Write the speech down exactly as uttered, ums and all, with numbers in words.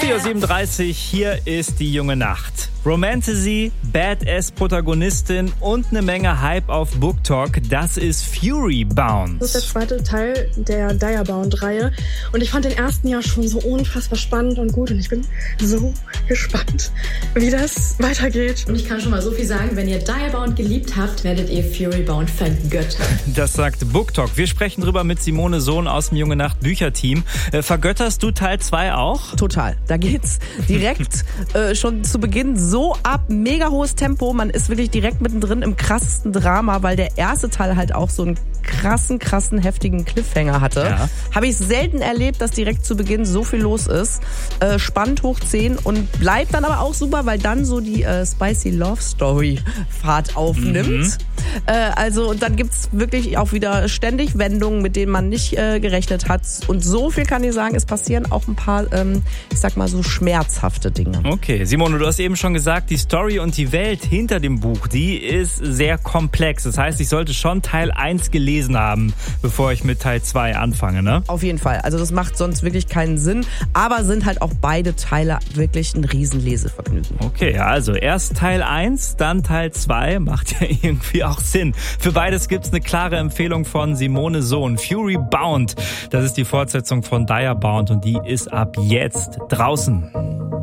vier Uhr siebenunddreißig, hier ist die junge Nacht. Romantasy, Badass-Protagonistin und eine Menge Hype auf BookTok. Das ist Fury Bound. Das ist der zweite Teil der Diabound-Reihe. Und ich fand den ersten ja schon so unfassbar spannend und gut. Und ich bin so gespannt, wie das weitergeht. Und ich kann schon mal so viel sagen, wenn ihr Diabound geliebt habt, werdet ihr Fury Bound vergöttern. Das sagt BookTok. Wir sprechen drüber mit Simone Sohn aus dem Junge Nacht Bücherteam. Äh, vergötterst du Teil zwei auch? Total. Da geht's direkt äh, schon zu Beginn so ab. Mega hohes Tempo. Man ist wirklich direkt mittendrin im krassesten Drama, weil der erste Teil halt auch so einen krassen, krassen, heftigen Cliffhanger hatte. Ja. Habe ich selten erlebt, dass direkt zu Beginn so viel los ist. Äh, spannend hoch zehn und bleibt dann aber auch super, weil dann so die äh, Spicy Love Story Fahrt aufnimmt. Mhm. Äh, also und dann gibt's wirklich auch wieder ständig Wendungen, mit denen man nicht äh, gerechnet hat. Und so viel kann ich sagen, es passieren auch ein paar, ähm, ich sag mal so schmerzhafte Dinge. Okay, Simone, du hast eben schon gesagt, die Story und die Welt hinter dem Buch, die ist sehr komplex. Das heißt, ich sollte schon Teil eins gelesen haben, bevor ich mit Teil zwei anfange, ne? Auf jeden Fall. Also das macht sonst wirklich keinen Sinn. Aber sind halt auch beide Teile wirklich ein Riesenlesevergnügen. Okay, also erst Teil eins, dann Teil zwei. Macht ja irgendwie auch Sinn. Für beides gibt's eine klare Empfehlung von Simone Sohn. Fury Bound. Das ist die Fortsetzung von Diabound und die ist ab jetzt draußen.